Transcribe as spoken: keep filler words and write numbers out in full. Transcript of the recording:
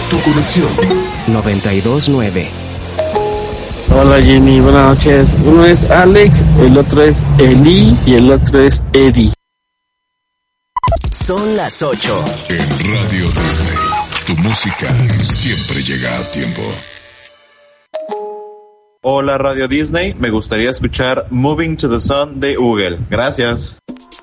Tu conexión. noventa y dos punto nueve. Hola Jimmy, buenas noches. Uno es Alex, el otro es Eli y el otro es Eddie. Son las ocho. En Radio Disney, tu música siempre llega a tiempo. Hola Radio Disney, me gustaría escuchar Moving to the Sun de Google. Gracias.